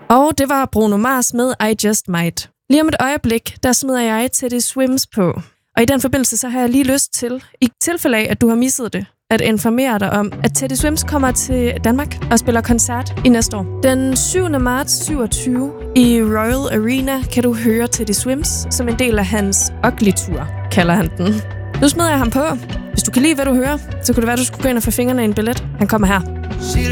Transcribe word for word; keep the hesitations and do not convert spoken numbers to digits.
Og det var Bruno Mars med I Just Might. Lige om et øjeblik, der smider jeg Teddy Swims på. Og i den forbindelse, så har jeg lige lyst til, i tilfælde af, at du har misset det, at informere dig om, at Teddy Swims kommer til Danmark og spiller koncert i næste år. Den syvende marts syvogtyve i Royal Arena kan du høre Teddy Swims som en del af hans Ugly Tour, kalder han den. Nu smider jeg ham på. Hvis du kan lide, hvad du hører, så kunne det være, at du skulle gå ind og få fingrene i en billet. Han kommer her.